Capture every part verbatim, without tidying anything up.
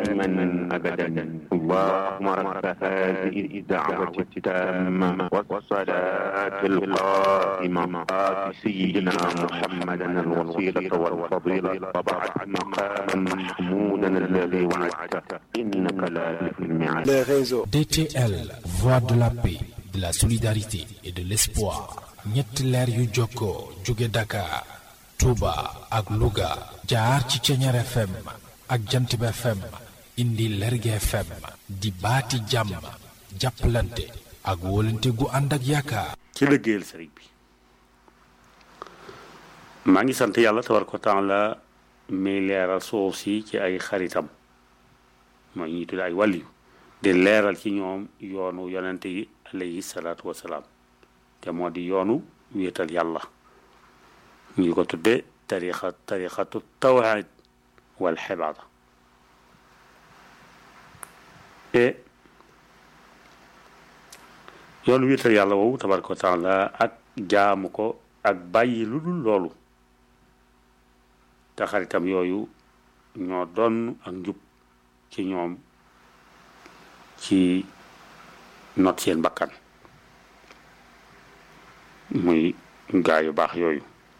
دائما أبدا اللهم رب هذه الدعوة التامة والصلاة القائمة آت سيدنا محمدا الوسيلة والفضيلة وبعث مقاما محمودا الذي وعدته إنك لا تخلف الميعاد. D T L, voix de la paix, de la solidarité et de l'espoir. ñetti leer yu jokkoo jóge Dakar, Touba ak Louga jaar ci Ceñeer F M ak Jantib F M indi Lergui F M di baati jàmm jàppalante ak wóolante gu ànd ak yaakaar. ci liggéeyal sëriñ bi maa ngi sant yàlla tabaraka wa taala mi leeral suuf si ci ay xaritam mooy ñi tudd ay wàlliyu di leeral ci ñoom yoonu yonente yi alayhi salaatu wasalaam te moo di yoonu wéetal yàlla ñu ko tudde tariqa tariqatu tawhid wal xibaada e yoonu wéetal yàlla woowu tabaraka wa taala ak jaamu ko ak bàyyi lu dul loolu te xaritam yooyu ñoo doon ak njub ci ñoom ci not seen bakkan muy gaa yu baax yooyu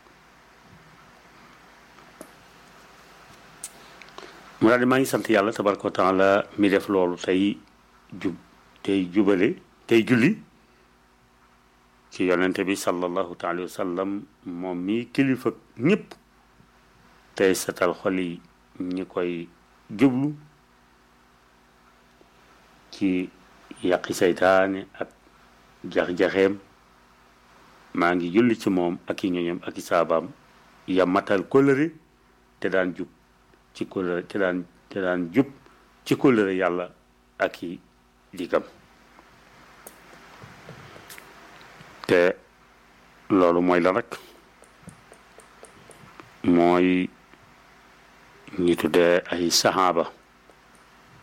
mu daal di maa ngi sant yàlla tabaraka wa taala mi def loolu tey jub tey jubale tey julli ci yonente bi sallallahu taala wa sallam moom mi kilifa ñëpp tey setal xol yi ñi koy jublu ci yàqi seytaane ak jax-jaxeem maa ngi julli ci moom ak i ñoñam ak i saabaam ya matal kóllëre te daan jub ci kóllëre te daan te daan jub ci kóllëre yàlla ak i digam te loolu mooy la rek mooy ñi tuddee ay saxaaba